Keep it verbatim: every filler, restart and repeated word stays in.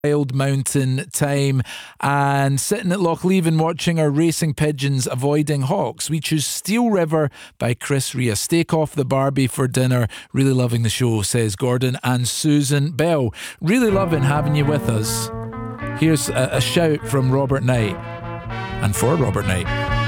Wild Mountain Time, and sitting at Lochleven watching our racing pigeons avoiding hawks. We choose Steel River by Chris Rea. Steak off the Barbie for dinner. Really loving the show, says Gordon and Susan Bell. Really loving having you with us. Here's a, a shout from Robert Knight, and for Robert Knight.